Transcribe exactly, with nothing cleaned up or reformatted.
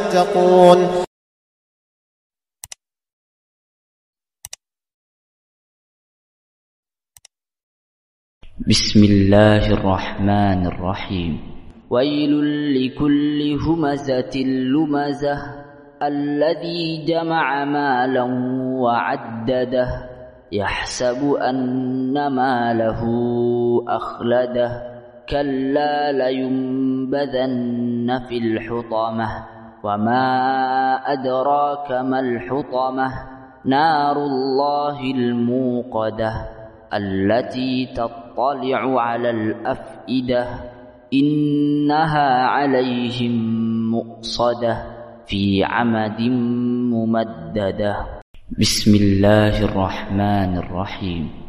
يتقون. بسم الله الرحمن الرحيم. ويل لكل همزة لمزة الذي جمع مالا وعدده يحسب أن ماله أخلده كلا لينبذن في الحطمة وما أدراك ما الحطمة نار الله الموقدة التي تطلع على الأفئدة إنها عليهم مؤصدة في عمد ممددة. بسم الله الرحمن الرحيم.